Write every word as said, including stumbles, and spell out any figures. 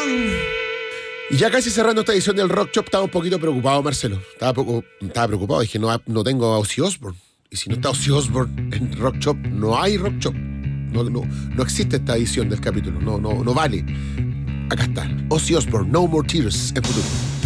Y ya casi cerrando esta edición del Rock Shop, estaba un poquito preocupado, Marcelo. Estaba, poco, estaba preocupado. Dije, no, no tengo a Ozzy Osbourne. Y si no está Ozzy Osbourne en Rock Shop, no hay Rock Shop. No, no, no existe esta edición del capítulo. No, no, no vale. Acá está. Ozzy Osbourne, No More Tears, en futuro.